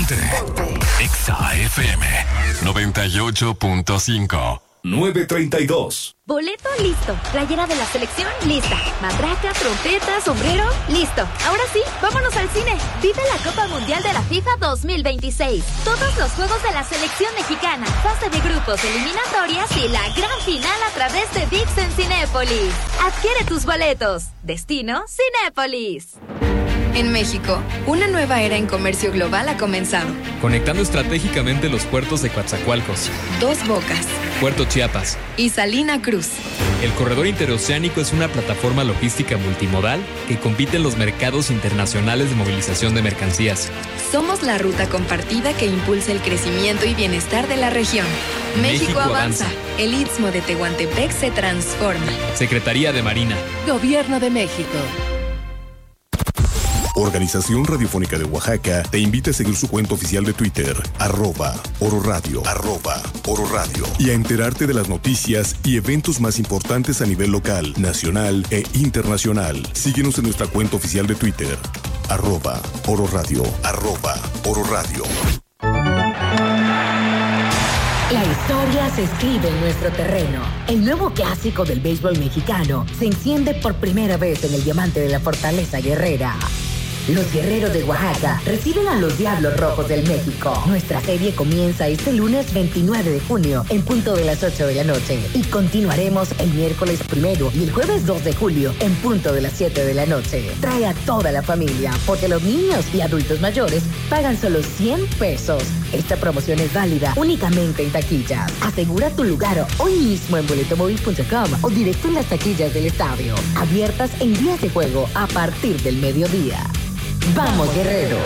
Ponte. Exa FM 98.5. 9:32. Boleto listo. Playera de la selección lista. Matraca, trompeta, sombrero listo. Ahora sí, vámonos al cine. Vive la Copa Mundial de la FIFA 2026. Todos los juegos de la selección mexicana, fase de grupos, eliminatorias y la gran final a través de ViX en Cinépolis. Adquiere tus boletos. Destino Cinépolis. En México, una nueva era en comercio global ha comenzado. Conectando estratégicamente los puertos de Coatzacoalcos, Dos Bocas, Puerto Chiapas y Salina Cruz. El corredor interoceánico es una plataforma logística multimodal que compite en los mercados internacionales de movilización de mercancías. Somos la ruta compartida que impulsa el crecimiento y bienestar de la región. México avanza. El Istmo de Tehuantepec se transforma. Secretaría de Marina. Gobierno de México. Organización Radiofónica de Oaxaca te invita a seguir su cuenta oficial de Twitter, @ororadio, @ororadio, y a enterarte de las noticias y eventos más importantes a nivel local, nacional e internacional. Síguenos en nuestra cuenta oficial de Twitter, @ororadio, @ororadio. La historia se escribe en nuestro terreno. El nuevo clásico del béisbol mexicano se enciende por primera vez en el diamante de la Fortaleza Guerrera. Los guerreros de Oaxaca reciben a los Diablos Rojos del México. Nuestra serie comienza este lunes 29 de junio en punto de las 8 de la noche y continuaremos el miércoles 1 y el jueves 2 de julio en punto de las 7 de la noche. Trae a toda la familia porque los niños y adultos mayores pagan solo 100 pesos. Esta promoción es válida únicamente en taquillas. Asegura tu lugar hoy mismo en boletomóvil.com o directo en las taquillas del estadio. Abiertas en días de juego a partir del mediodía. ¡Vamos, guerreros!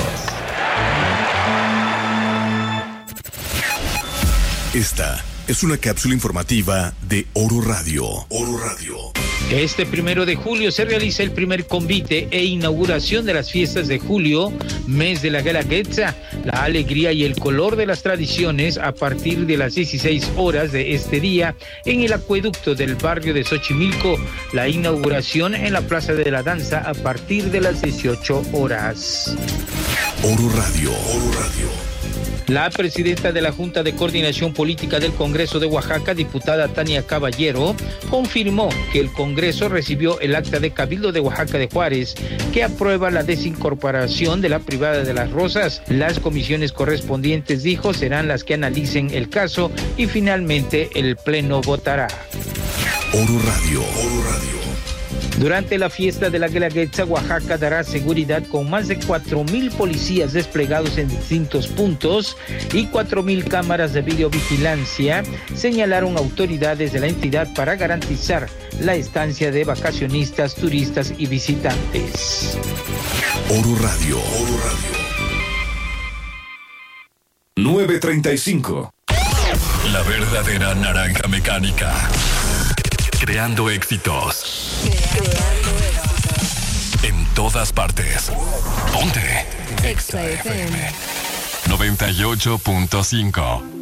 Esta es una cápsula informativa de Oro Radio. Oro Radio. Este 1 de julio se realiza el primer convite e inauguración de las fiestas de julio, mes de la Guelaguetza, la alegría y el color de las tradiciones a partir de las 16 horas de este día en el acueducto del barrio de Xochimilco, la inauguración en la Plaza de la Danza a partir de las 18 horas. Oro Radio. Oro Radio. La presidenta de la Junta de Coordinación Política del Congreso de Oaxaca, diputada Tania Caballero, confirmó que el Congreso recibió el acta de Cabildo de Oaxaca de Juárez, que aprueba la desincorporación de la Privada de las Rosas. Las comisiones correspondientes, dijo, serán las que analicen el caso y finalmente el Pleno votará. Oro Radio. Oro Radio. Durante la fiesta de la Guelaguetza, Oaxaca dará seguridad con más de 4,000 policías desplegados en distintos puntos y 4,000 cámaras de videovigilancia, señalaron autoridades de la entidad para garantizar la estancia de vacacionistas, turistas y visitantes. Oro Radio. Oro Radio. 9:35. La verdadera naranja mecánica. Creando éxitos. En todas partes. Ponte. Exa FM 98.5.